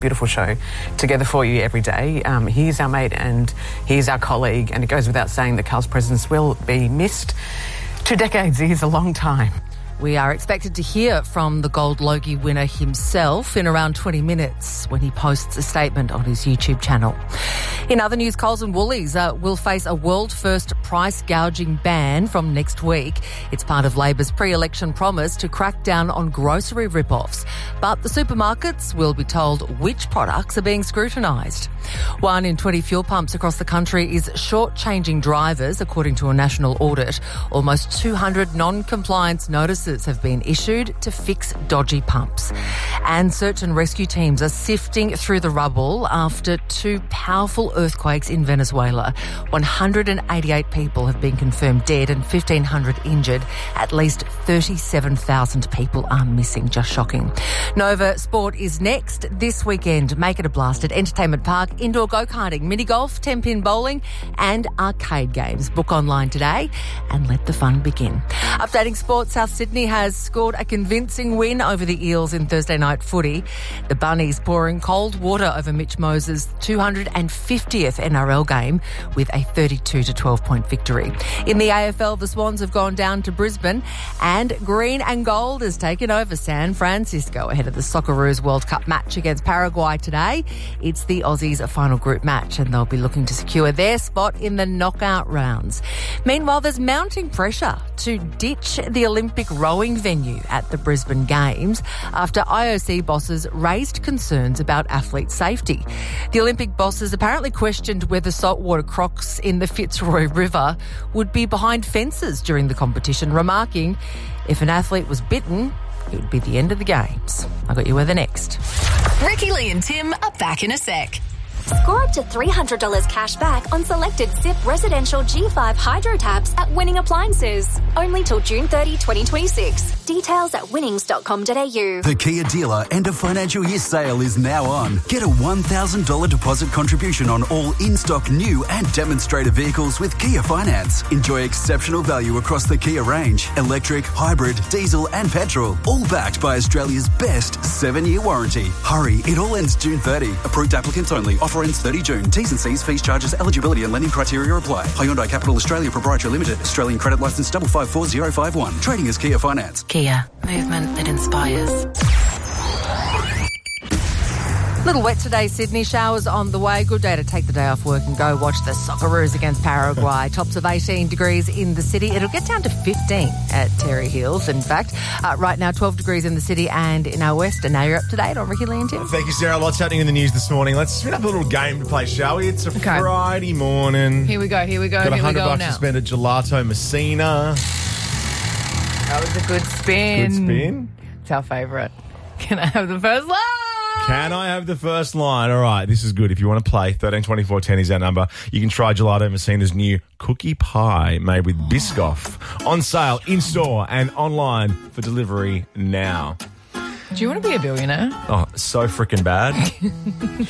Beautiful show together for you every day. He's our mate and he's our colleague, and it goes without saying that Carl's presence will be missed. 2 decades is a long time. We are expected to hear from the Gold Logie winner himself in around 20 minutes when he posts a statement on his YouTube channel. In other news, Coles and Woolies will face a world-first price gouging ban from next week. It's part of Labor's pre-election promise to crack down on grocery rip-offs. But the supermarkets will be told which products are being scrutinised. 1 in 20 fuel pumps across the country is short-changing drivers, according to a national audit. Almost 200 non-compliance notices have been issued to fix dodgy pumps. And search and rescue teams are sifting through the rubble after 2 powerful earthquakes in Venezuela. 188 people have been confirmed dead and 1,500 injured. At least 37,000 people are missing. Just shocking. Nova Sport is next this weekend. Make it a blast at Entertainment Park. Indoor go-karting, mini-golf, 10-pin bowling and arcade games. Book online today and let the fun begin. Updating sports, South Sydney has scored a convincing win over the Eels in Thursday night footy. The Bunnies pouring cold water over Mitch Moses' 250th NRL game with a 32-12 point victory. In the AFL, the Swans have gone down to Brisbane and green and gold has taken over San Francisco ahead of the Socceroos World Cup match against Paraguay today. It's the Aussies' final group match and they'll be looking to secure their spot in the knockout rounds. Meanwhile, there's mounting pressure to ditch the Olympic rowing venue at the Brisbane Games after IOC bosses raised concerns about athlete safety. The Olympic bosses apparently questioned whether saltwater crocs in the Fitzroy River would be behind fences during the competition, remarking, if an athlete was bitten, it would be the end of the Games. I got you weather next. Ricky, Lee and Tim are back in a sec. Score up to $300 cash back on selected SIP residential G5 hydro taps at Winning Appliances. Only till June 30, 2026. Details at winnings.com.au. The Kia dealer end of financial year sale is now on. Get a $1,000 deposit contribution on all in-stock new and demonstrator vehicles with Kia Finance. Enjoy exceptional value across the Kia range. Electric, hybrid, diesel and petrol. All backed by Australia's best 7-year warranty. Hurry, it all ends June 30. Approved applicants only. Offer ends 30 June. T's and C's, fees, charges, eligibility and lending criteria apply. Hyundai Capital Australia Proprietary Limited. Australian credit licence 554051. Trading as Kia Finance. Kia. Movement that inspires. Little wet today, Sydney. Showers on the way. Good day to take the day off work and go watch the Socceroos against Paraguay. Tops of 18 degrees in the city. It'll get down to 15 at Terry Hills. In fact, right now 12 degrees in the city and in our west. And now you're up to date on Ricky, Lee and Tim. Thank you, Sarah. Lots happening in the news this morning. Let's spin up a little game to play, shall we? It's a Friday morning. Here we go. Got $100 to spend at Gelato Messina. That was a good spin. Good spin. It's our favourite. Can I have the first line? Can I have the first line? All right, this is good. If you want to play, 132410 is our number. You can try Gelato Messina's new cookie pie made with Biscoff. On sale, in-store and online for delivery now. Do you want to be a billionaire? Oh, so freaking bad.